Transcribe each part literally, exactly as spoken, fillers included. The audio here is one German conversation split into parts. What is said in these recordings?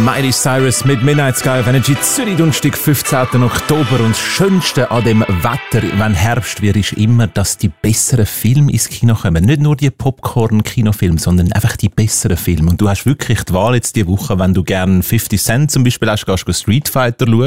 Miley Cyrus mit Midnight Sky auf Energy Zürich, Donnerstag, fünfzehnten Oktober. Und das Schönste an dem Wetter, wenn Herbst wird, ist immer, dass die besseren Filme ins Kino kommen. Nicht nur die Popcorn-Kinofilme, sondern einfach die besseren Filme. Und du hast wirklich die Wahl jetzt diese Woche, wenn du gerne fifty Cent zum Beispiel hast, gehst du Street Fighter schauen.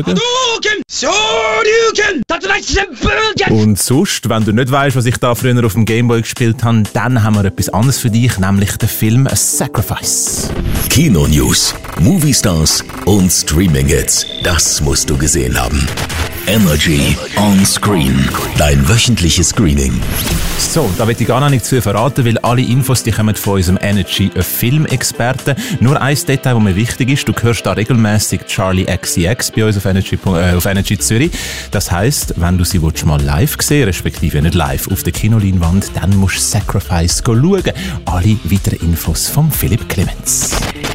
Und sonst, wenn du nicht weißt, was ich da früher auf dem Gameboy gespielt habe, dann haben wir etwas anderes für dich, nämlich den Film Sacrifice. Kino News, Movie Stars und Streaming Hits. Das musst du gesehen haben. Energy on Screen. Dein wöchentliches Screening. So, da will ich gar noch nicht zu verraten, weil alle Infos, die kommen von unserem Energy Filmexperten. Nur ein Detail, das mir wichtig ist, du hörst da regelmäßig Charlie X C X bei uns auf Energy, äh, auf Energy Zürich. Das heisst, wenn du sie willst, mal live sehen, respektive nicht live auf der Kinoleinwand, dann musst du Sacrifice schauen. Alle weiteren Infos von Philipp Clemens.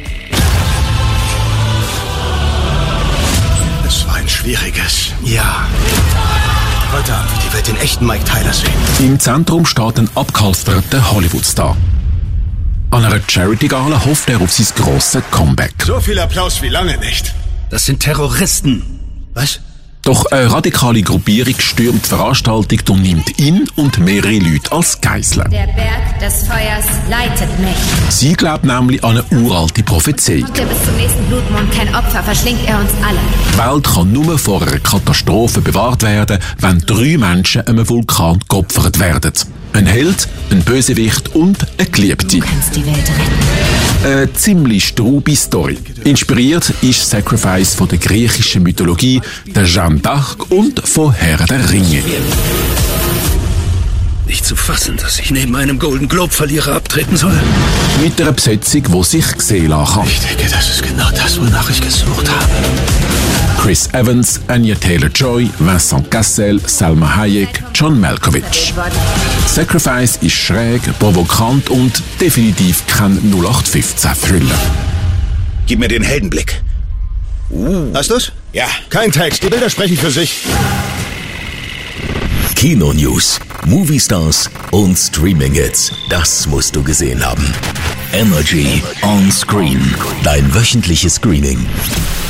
Es war ein schwieriges Jahr. Heute Abend wird die Welt den echten Mike Tyler sehen. Im Zentrum steht ein abgehalfterter Hollywood-Star. An einer Charity-Gala hofft er auf sein grosses Comeback. So viel Applaus wie lange nicht. Das sind Terroristen. Was? Doch eine radikale Gruppierung stürmt die Veranstaltung und nimmt ihn und mehrere Leute als Geiseln. Der Berg des Feuers leitet mich. Sie glaubt nämlich an eine uralte Prophezeiung. Kommt er bis zum nächsten Blutmond kein Opfer, verschlingt er uns alle. Die Welt kann nur vor einer Katastrophe bewahrt werden, wenn drei Menschen einem Vulkan geopfert werden. Ein Held, ein Bösewicht und eine Geliebte. Du kannst die Welt retten. Eine ziemlich strube Story. Inspiriert ist Sacrifice von der griechischen Mythologie, der Jeanne d'Arc und von Herr der Ringe. Nicht zu fassen, dass ich neben einem Golden Globe-Verlierer abtreten soll. Mit einer Besetzung, die sich sehen lassen kann. Ich denke, das ist genau das, wonach ich gesucht habe. Chris Evans, Anya Taylor-Joy, Vincent Cassel, Salma Hayek, John Malkovich. Sacrifice ist schräg, provokant und definitiv kein null acht fünfzehn Thriller. Gib mir den Heldenblick. Uh. Hast du's? Ja. Kein Text, die Bilder sprechen für sich. Kino News, Movie Stars und Streaming Hits. Das musst du gesehen haben. Energy on Screen. Dein wöchentliches Screening.